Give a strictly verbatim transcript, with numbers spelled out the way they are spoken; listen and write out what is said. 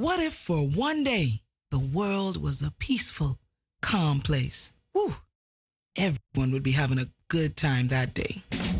What if for one day the world was a peaceful, calm place? Whew. Everyone would be having a good time that day.